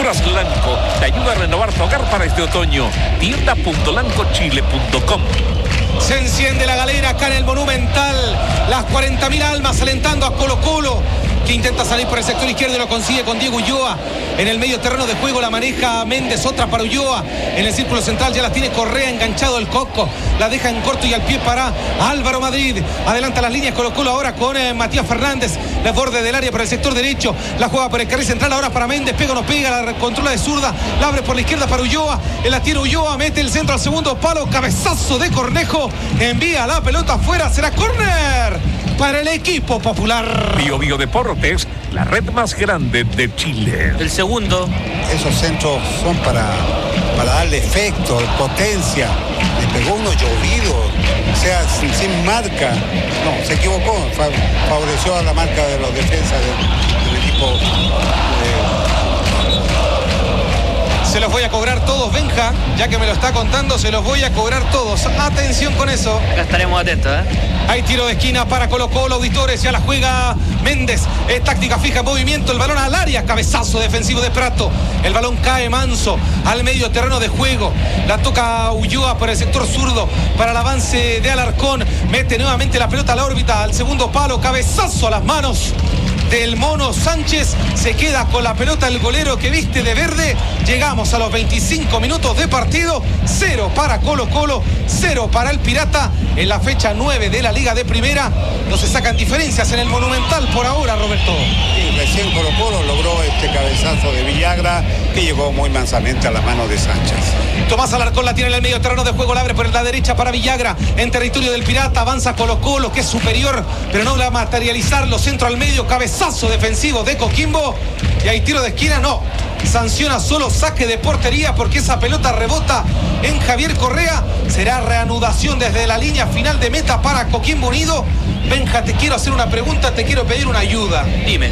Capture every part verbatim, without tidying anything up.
Pinturas Lanco te ayuda a renovar tu hogar para este otoño. tienda punto lanco chile punto com. Se enciende la galera acá en el Monumental. Las cuarenta mil almas alentando a Colo Colo, que intenta salir por el sector izquierdo y lo consigue con Diego Ulloa. En el medio terreno de juego la maneja Méndez, otra para Ulloa. En el círculo central ya la tiene Correa, enganchado el Coco. La deja en corto y al pie para Álvaro Madrid. Adelanta las líneas Colo Colo ahora con eh, Matías Fernández. La borde del área por el sector derecho. La juega por el carril central ahora para Méndez. Pega o no pega, la controla de zurda. La abre por la izquierda para Ulloa. En la tira Ulloa, mete el centro al segundo palo. Cabezazo de Cornejo. Envía la pelota afuera. Será córner para el equipo popular. Bio Bio Deportes, la red más grande de Chile. El segundo. Esos centros son para, para darle efecto, potencia. Le pegó uno llovido, o sea, sin, sin marca. No, se equivocó. Favoreció a la marca de los defensas del, del equipo. Eh, Se los voy a cobrar todos, Benja, ya que me lo está contando, se los voy a cobrar todos. Atención con eso. Acá estaremos atentos, ¿eh? Hay tiro de esquina para Colo Colo, auditores, ya la juega Méndez. Es táctica fija en movimiento, el balón al área, cabezazo defensivo de Prato. El balón cae manso al medio terreno de juego. La toca Ulloa por el sector zurdo para el avance de Alarcón. Mete nuevamente la pelota a la órbita, al segundo palo, cabezazo a las manos del Mono Sánchez. Se queda con la pelota el golero que viste de verde. Llegamos a los veinticinco minutos de partido. Cero para Colo Colo, cero para el Pirata. En la fecha nueve de la Liga de Primera no se sacan diferencias en el Monumental por ahora, Roberto. Sí, recién Colo Colo logró este cabezazo de Villagra que llegó muy mansamente a las manos de Sánchez. Tomás Alarcón la tiene en el medio terreno de juego, la abre por la derecha para Villagra, en territorio del Pirata, avanza Colo Colo, que es superior, pero no logra materializarlo, centro al medio, cabezazo defensivo de Coquimbo, y hay tiro de esquina, no, sanciona solo saque de portería porque esa pelota rebota en Javier Correa. Será reanudación desde la línea final de meta para Coquimbo Unido. Benja, te quiero hacer una pregunta, te quiero pedir una ayuda. Dime.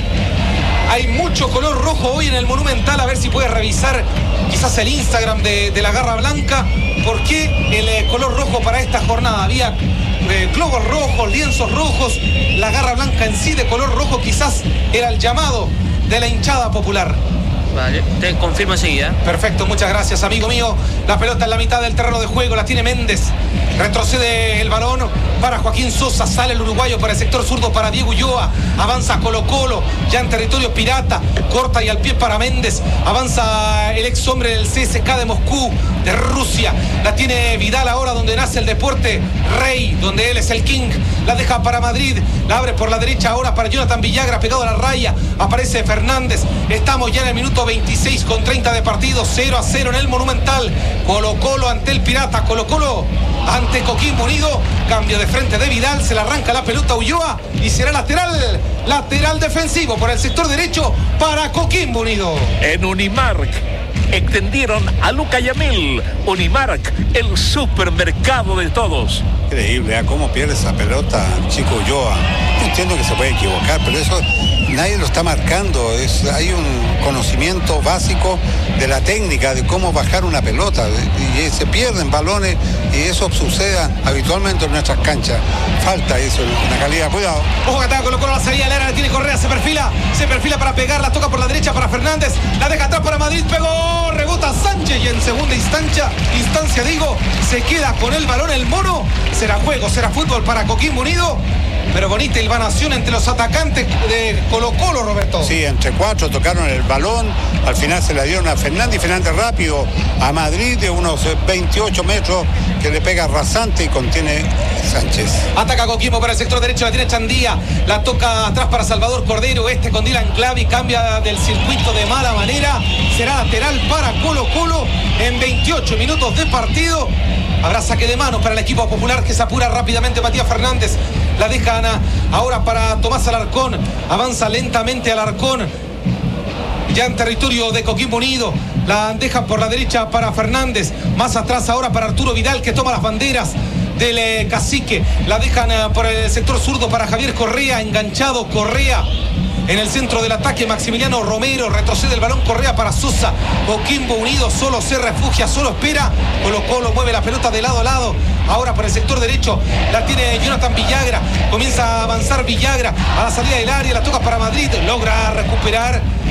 Hay mucho color rojo hoy en el Monumental, a ver si puedes revisar quizás el Instagram de, de la Garra Blanca. ¿Por qué el eh, color rojo para esta jornada? Había eh, globos rojos, lienzos rojos, la Garra Blanca en sí de color rojo quizás era el llamado de la hinchada popular. Vale, te confirmo enseguida. Perfecto, muchas gracias, amigo mío. La pelota en la mitad del terreno de juego, la tiene Méndez. Retrocede el balón para Joaquín Sosa. Sale el uruguayo para el sector zurdo para Diego Ulloa. Avanza Colo Colo, ya en territorio pirata. Corta y al pie para Méndez. Avanza el ex hombre del C S K de Moscú, de Rusia. La tiene Vidal ahora donde nace el deporte rey, donde él es el king. La deja para Madrid. La abre por la derecha ahora para Jonathan Villagra, pegado a la raya. Aparece Fernández. Estamos ya en el minuto veintiséis con treinta de partido, cero a cero en el Monumental. Colo Colo ante el Pirata, Colo Colo ante Coquimbo Unido. Cambio de frente de Vidal, se le arranca la pelota a Ulloa y será lateral, lateral defensivo por el sector derecho para Coquimbo Unido. En Unimark extendieron a Luca Yamil. Unimark, el supermercado de todos. Increíble, ¿eh? Cómo pierde esa pelota el chico Ulloa. Yo entiendo que se puede equivocar, pero eso nadie lo está marcando. Es, hay un conocimiento básico de la técnica, de cómo bajar una pelota. Y, y se pierden balones y eso sucede habitualmente en nuestras canchas. Falta eso, una calidad. Cuidado. Ojo que ataca Colo Colo, la salida, la tiene Correa, se perfila, se perfila para pegar, la toca por la derecha para Fernández, la deja atrás para Madrid, pegó, rebota Sánchez y en segunda instancia, instancia digo, se queda con el balón el Mono. Será juego, será fútbol para Coquimbo Unido. Pero bonita hilvanación entre los atacantes de Colo Colo, Roberto. Sí, entre cuatro tocaron el balón. Al final se la dieron a Fernández. Fernández rápido a Madrid de unos veintiocho metros que le pega rasante y contiene Sánchez. Ataca Coquimbo para el sector derecho, la tiene Chandía. La toca atrás para Salvador Cordero. Este con Dylan Clavi cambia del circuito de mala manera. Será lateral para Colo Colo en veintiocho minutos de partido. Habrá saque de manos para el equipo popular que se apura rápidamente Matías Fernández. La deja Ana ahora para Tomás Alarcón. Avanza lentamente Alarcón. Ya en territorio de Coquimbo Unido. La deja por la derecha para Fernández. Más atrás ahora para Arturo Vidal que toma las banderas del eh, cacique. La dejan eh, por el sector zurdo para Javier Correa. Enganchado Correa. En el centro del ataque Maximiliano Romero, retrocede el balón Correa para Sosa. Coquimbo Unido solo se refugia, solo espera. Colo Colo mueve la pelota de lado a lado. Ahora por el sector derecho la tiene Jonathan Villagra. Comienza a avanzar Villagra a la salida del área, la toca para Madrid. Logra recuperar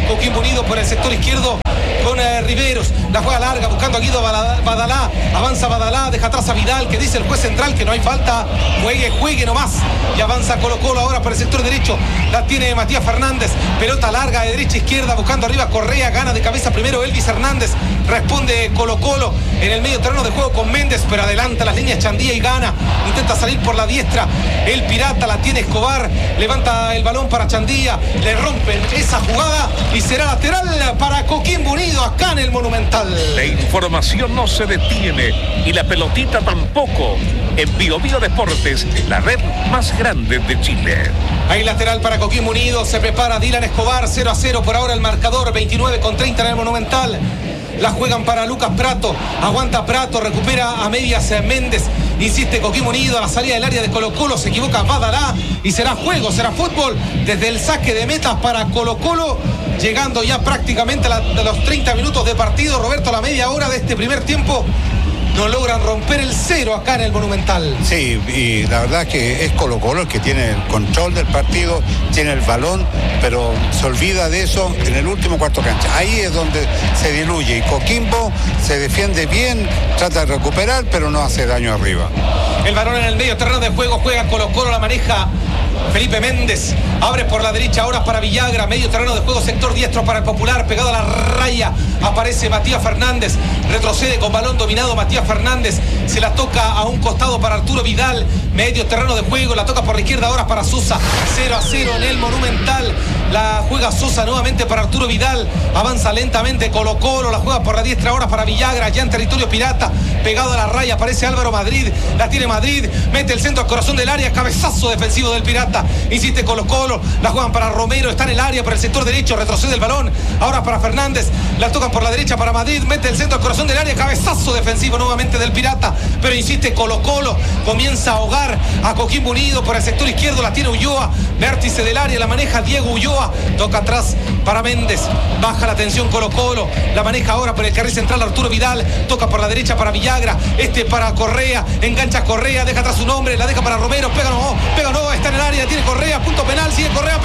Coquimbo Unido por el sector izquierdo con eh, Riveros, la juega larga buscando a Guido Badalá, avanza Badalá, deja atrás a Vidal, que dice el juez central que no hay falta, juegue, juegue nomás, y avanza Colo Colo ahora por el sector derecho, la tiene Matías Fernández, pelota larga de derecha a izquierda, buscando arriba Correa, gana de cabeza primero Elvis Hernández, responde Colo Colo en el medio terreno de juego con Méndez, pero adelanta las líneas Chandía y gana, intenta salir por la diestra, el Pirata, la tiene Escobar, levanta el balón para Chandía, le rompen esa jugada y será lateral para Coquimbo Unido acá en el Monumental. La información no se detiene y la pelotita tampoco. En Bio Bio Deportes, la red más grande de Chile. Hay lateral para Coquimbo Unido, se prepara Dylan Escobar, cero a cero por ahora el marcador, veintinueve con treinta en el Monumental. La juegan para Lucas Prato, aguanta Prato, recupera a medias Méndez, insiste Coquimbo Unido a la salida del área de Colo Colo, se equivoca Badalá y será juego, será fútbol desde el saque de metas para Colo Colo, llegando ya prácticamente a, la, a los treinta minutos de partido. Roberto, a la media hora de este primer tiempo no logran romper el cero acá en el Monumental. Sí, y la verdad que es Colo Colo el que tiene el control del partido, tiene el balón, pero se olvida de eso en el último cuarto cancha. Ahí es donde se diluye y Coquimbo se defiende bien, trata de recuperar, pero no hace daño arriba. El balón en el medio terreno de juego, juega Colo Colo, la maneja Felipe Méndez, abre por la derecha ahora para Villagra, medio terreno de juego, sector diestro para el Popular, pegado a la raya, aparece Matías Fernández, retrocede con balón dominado Matías Fernández, se la toca a un costado para Arturo Vidal, medio terreno de juego, la toca por la izquierda ahora para Sosa, cero a cero en el Monumental, la juega Sosa nuevamente para Arturo Vidal, avanza lentamente Colo Colo, la juega por la diestra ahora para Villagra, ya en territorio pirata, pegado a la raya, aparece Álvaro Madrid, la tiene Madrid, mete el centro al corazón del área, cabezazo defensivo del Pirata, insiste Colo Colo, la juegan para Romero, está en el área por el sector derecho, retrocede el balón, ahora para Fernández, la tocan por la derecha para Madrid, mete el centro al corazón del área, cabezazo defensivo nuevamente del Pirata, pero insiste Colo Colo, comienza a ahogar a Coquimbo Unido por el sector izquierdo, la tiene Ulloa, vértice del área, la maneja Diego Ulloa, toca atrás para Méndez, baja la tensión Colo Colo, la maneja ahora por el carril central Arturo Vidal, toca por la derecha para Villagra, este para Correa, engancha Correa, deja atrás su nombre, la deja para Romero, pega no, pega no, está en el área, tiene Correa, punto penal, sigue Correa,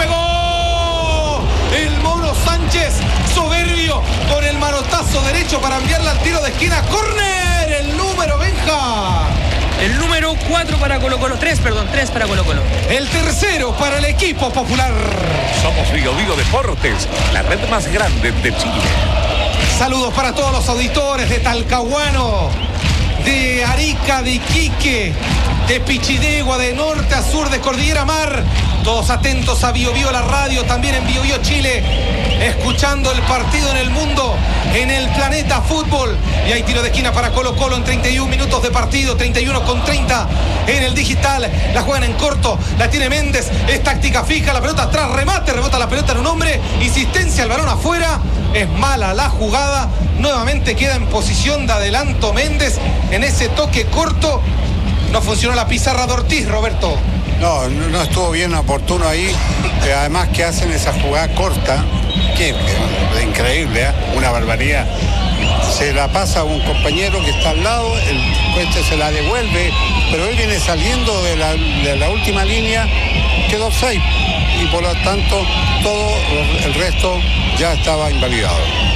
pegó el Mono Sánchez, soberbio, con el manotazo derecho para enviarla al tiro de esquina, córner, el número Benja. El número cuatro para Colo Colo, tres, perdón, tres para Colo Colo. El tercero para el equipo popular. Somos Bio Bio Deportes, la red más grande de Chile. Saludos para todos los auditores de Talcahuano, de Arica, de Iquique, de Pichidegua, de norte a sur, de Cordillera Mar. Todos atentos a Bio Bio la radio, también en Bio Bio Chile, escuchando el partido en el mundo, en el planeta fútbol. Y hay tiro de esquina para Colo Colo en treinta y un minutos de partido, treinta y uno con treinta en el digital. La juegan en corto, la tiene Méndez, es táctica fija, la pelota atrás, remate, rebota la pelota en un hombre, insistencia, el balón afuera, es mala la jugada, nuevamente queda en posición de adelanto Méndez en ese toque corto. No funcionó la pizarra de Ortiz, Roberto. No, no estuvo bien oportuno ahí, eh, además que hacen esa jugada corta, que es increíble, ¿eh? Una barbaridad. Se la pasa a un compañero que está al lado, el coche se la devuelve, pero él viene saliendo de la, de la última línea, quedó offside, y por lo tanto todo el resto ya estaba invalidado.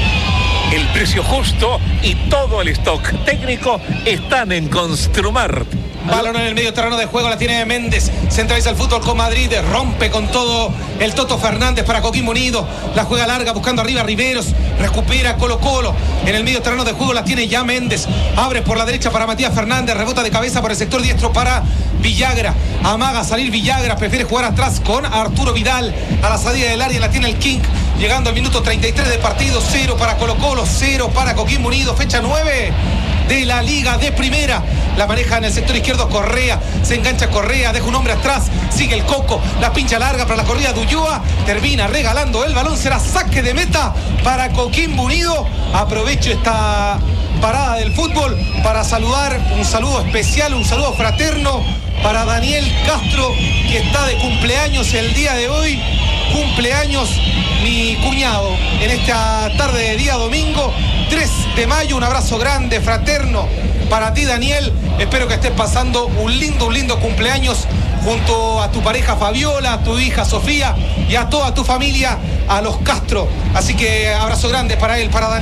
El precio justo y todo el stock técnico están en Construmart. Balón en el medio terreno de juego, la tiene Méndez, centraliza el fútbol con Madrid, rompe con todo el Toto Fernández para Coquimbo Unido, la juega larga buscando arriba a Riveros, recupera Colo Colo, en el medio terreno de juego la tiene ya Méndez, abre por la derecha para Matías Fernández, rebota de cabeza por el sector diestro para Villagra, amaga salir Villagra, prefiere jugar atrás con Arturo Vidal, a la salida del área la tiene el King, llegando al minuto treinta y tres de partido, cero para Colo Colo, cero para Coquimbo Unido, fecha nueve de la Liga de Primera. La maneja en el sector izquierdo Correa, se engancha Correa, deja un hombre atrás, sigue el Coco, la pincha larga para la corrida de Ulloa, termina regalando el balón, será saque de meta para Coquimbo Unido. Aprovecho esta parada del fútbol para saludar, un saludo especial, un saludo fraterno para Daniel Castro, que está de cumpleaños el día de hoy, cumpleaños mi cuñado en esta tarde de día domingo, tres de mayo, un abrazo grande, fraterno para ti, Daniel, espero que estés pasando un lindo, un lindo cumpleaños junto a tu pareja Fabiola, a tu hija Sofía y a toda tu familia, a los Castro. Así que abrazo grande para él, para Daniel.